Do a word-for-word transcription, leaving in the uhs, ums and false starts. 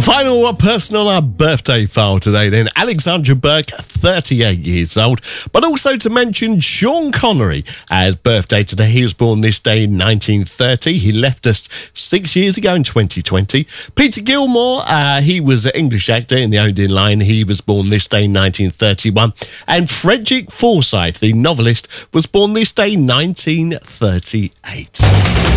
Final person on our birthday file today then, Alexandra Burke, thirty-eight years old. But also to mention Sean Connery as birthday today. He was born this day in nineteen thirty. He left us six years ago in twenty twenty. Peter Gilmore, uh, he was an English actor in the Odeon line. He was born this day in nineteen thirty-one. And Frederick Forsyth, the novelist, was born this day in nineteen thirty-eight.